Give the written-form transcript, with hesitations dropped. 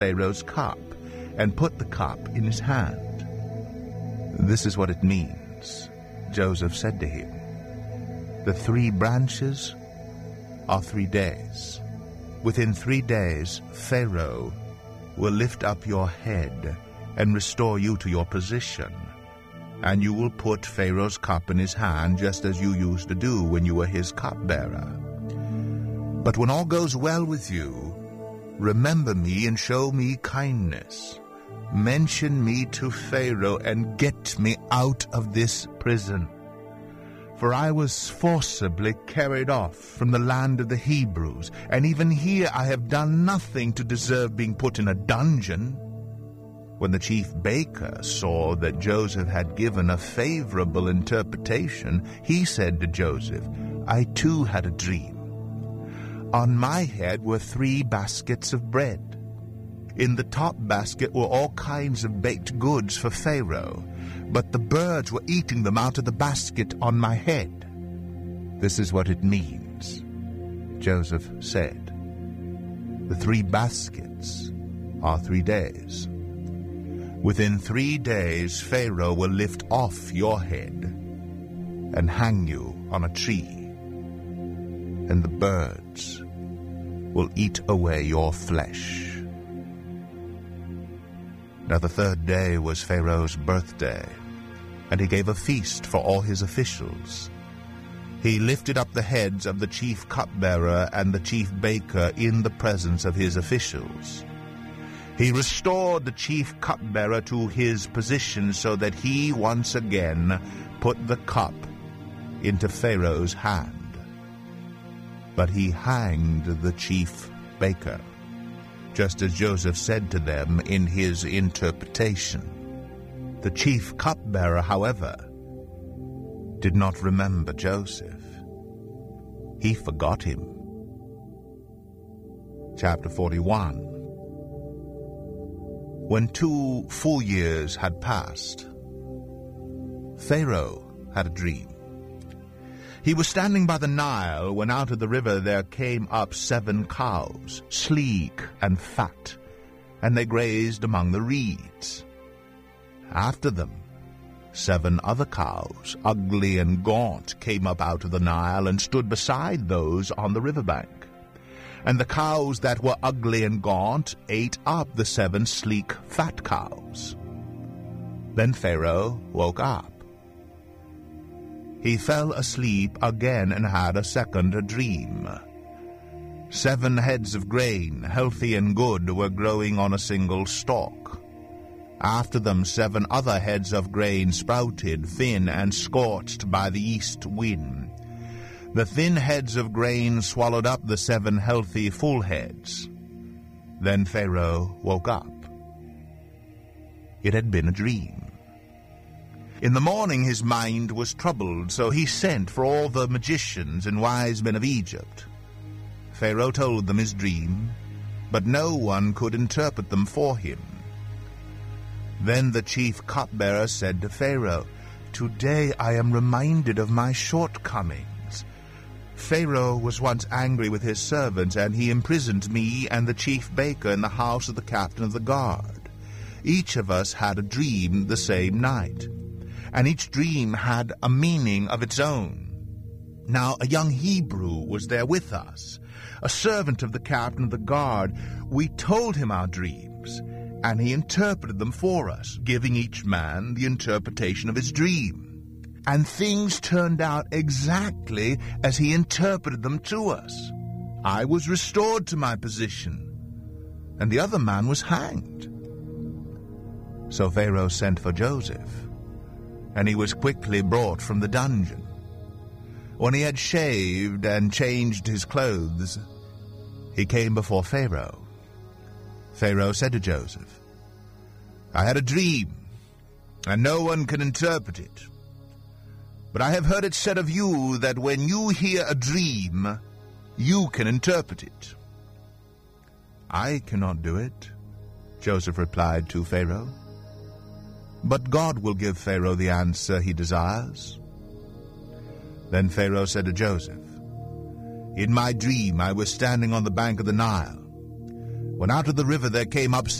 Pharaoh's cup and put the cup in his hand. This is what it means. Joseph said to him, the 3 branches are 3 days. Within 3 days, Pharaoh will lift up your head and restore you to your position, and you will put Pharaoh's cup in his hand just as you used to do when you were his cupbearer. But when all goes well with you, remember me and show me kindness. Mention me to Pharaoh and get me out of this prison. For I was forcibly carried off from the land of the Hebrews, and even here I have done nothing to deserve being put in a dungeon. When the chief baker saw that Joseph had given a favorable interpretation, he said to Joseph, I too had a dream. On my head were 3 baskets of bread. In the top basket were all kinds of baked goods for Pharaoh, but the birds were eating them out of the basket on my head. This is what it means, Joseph said. The 3 baskets are 3 days. Within 3 days, Pharaoh will lift off your head and hang you on a tree, and the birds will eat away your flesh. Now the 3rd day was Pharaoh's birthday, and he gave a feast for all his officials. He lifted up the heads of the chief cupbearer and the chief baker in the presence of his officials. He restored the chief cupbearer to his position so that he once again put the cup into Pharaoh's hand. But he hanged the chief baker, just as Joseph said to them in his interpretation. The chief cupbearer, however, did not remember Joseph. He forgot him. Chapter 41. When 2 full years had passed, Pharaoh had a dream. He was standing by the Nile when out of the river there came up 7 cows, sleek and fat, and they grazed among the reeds. After them, 7 other cows, ugly and gaunt, came up out of the Nile and stood beside those on the riverbank. And the cows that were ugly and gaunt ate up the 7 sleek, fat cows. Then Pharaoh woke up. He fell asleep again and had a second dream. 7 heads of grain, healthy and good, were growing on a single stalk. After them 7 other heads of grain sprouted, thin and scorched by the east wind. The thin heads of grain swallowed up the 7 healthy full heads. Then Pharaoh woke up. It had been a dream. In the morning his mind was troubled, so he sent for all the magicians and wise men of Egypt. Pharaoh told them his dream, but no one could interpret them for him. Then the chief cupbearer said to Pharaoh, "Today I am reminded of my shortcomings. Pharaoh was once angry with his servants, and he imprisoned me and the chief baker in the house of the captain of the guard. Each of us had a dream the same night, and each dream had a meaning of its own. Now a young Hebrew was there with us, a servant of the captain of the guard. We told him our dreams, and he interpreted them for us, giving each man the interpretation of his dream. And things turned out exactly as he interpreted them to us. I was restored to my position, and the other man was hanged." So Pharaoh sent for Joseph, and he was quickly brought from the dungeon. When he had shaved and changed his clothes, he came before Pharaoh. Pharaoh said to Joseph, "I had a dream, and no one can interpret it. But I have heard it said of you that when you hear a dream, you can interpret it." "I cannot do it," Joseph replied to Pharaoh. "But God will give Pharaoh the answer he desires." Then Pharaoh said to Joseph, "In my dream I was standing on the bank of the Nile. when out of the river there came up